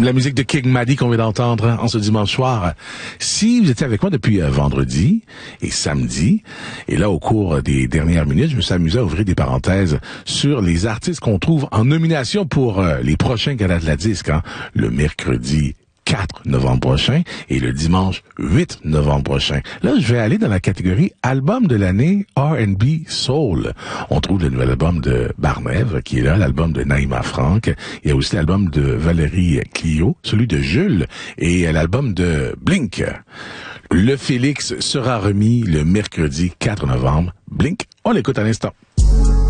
La musique de King Maddy qu'on vient d'entendre en ce dimanche soir. Si vous étiez avec moi depuis vendredi et samedi, et là au cours des dernières minutes, je me suis amusé à ouvrir des parenthèses sur les artistes qu'on trouve en nomination pour les prochains galas de la disque, le mercredi 4 novembre prochain et le dimanche 8 novembre prochain. Là, je vais aller dans la catégorie album de l'année R&B Soul. On trouve le nouvel album de Barnève qui est là, l'album de Naïma Franck. Il y a aussi l'album de Valérie Clio, celui de Jules et l'album de Blink. Le Félix sera remis le mercredi 4 novembre. Blink, on l'écoute à l'instant.